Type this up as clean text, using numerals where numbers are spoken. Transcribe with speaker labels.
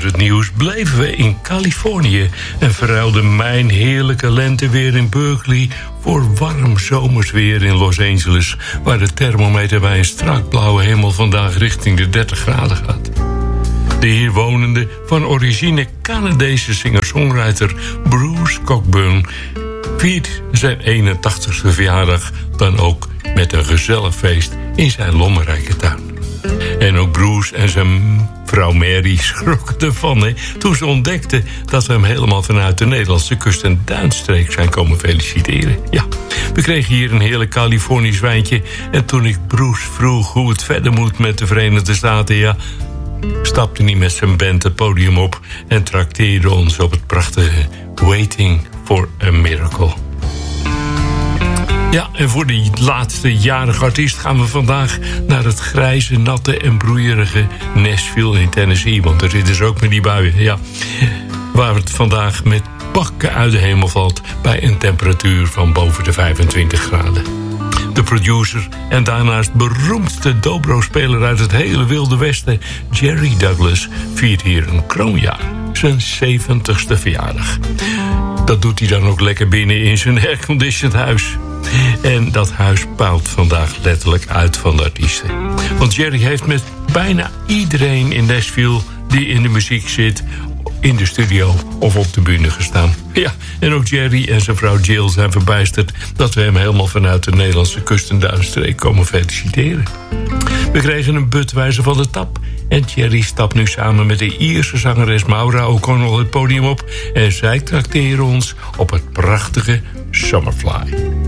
Speaker 1: het nieuws bleven we in Californië en verruilden mijn heerlijke lenteweer in Berkeley voor warm zomersweer in Los Angeles, waar de thermometer bij een strak blauwe hemel vandaag richting de 30 graden gaat. De hier wonende, van origine Canadese singer-songwriter Bruce Cockburn viert zijn 81ste verjaardag dan ook met een gezellig feest in zijn lommerrijke tuin. En ook Bruce en zijn vrouw Mary schrokken ervan, hè, toen ze ontdekten dat we hem helemaal vanuit de Nederlandse kust- en duinstreek zijn komen feliciteren. Ja, we kregen hier een heerlijk Californisch wijntje en toen ik Bruce vroeg hoe het verder moet met de Verenigde Staten, ja, stapte hij met zijn band het podium op en trakteerde ons op het prachtige Waiting for a Miracle. Ja, en voor die laatste jarige artiest gaan we vandaag naar het grijze, natte en broeierige Nashville in Tennessee. Want er zitten dus ook met die buien, ja. Waar het vandaag met bakken uit de hemel valt bij een temperatuur van boven de 25 graden. De producer en daarnaast beroemdste dobro-speler uit het hele Wilde Westen, Jerry Douglas, viert hier een kroonjaar, zijn 70ste verjaardag. Dat doet hij dan ook lekker binnen in zijn airconditioned huis. En dat huis puilt vandaag letterlijk uit van de artiesten. Want Jerry heeft met bijna iedereen in Nashville die in de muziek zit in de studio of op de bühne gestaan. Ja, en ook Jerry en zijn vrouw Jill zijn verbijsterd dat we hem helemaal vanuit de Nederlandse kust- en duinstreek komen feliciteren. We kregen een Budweiser van de tap en Jerry stapt nu samen met de Ierse zangeres Maura O'Connell het podium op en zij trakteren ons op het prachtige Summerfly.